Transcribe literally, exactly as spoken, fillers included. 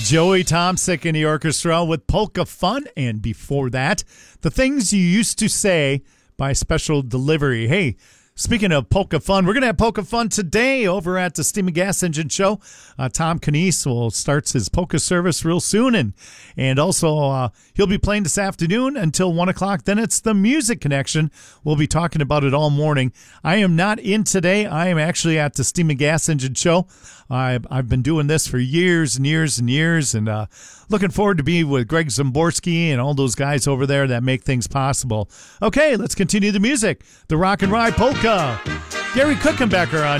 Joey Tomsic in the orchestra with Polka Fun, and before that, The Things You Used to Say by Special Delivery. Hey, speaking of Polka Fun, we're going to have Polka Fun today over at the Steam and Gas Engine Show. Uh, Tom Canese will starts his polka service real soon, and and also uh, he'll be playing this afternoon until one o'clock. Then it's the Music Connection. We'll be talking about it all morning. I am not in today. I am actually at the Steam and Gas Engine Show. I've, I've been doing this for years and years and years, and uh, looking forward to being with Greg Zimborski and all those guys over there that make things possible. Okay, let's continue the music. The Rock and Ride Polka. Gary Kuchenbecker on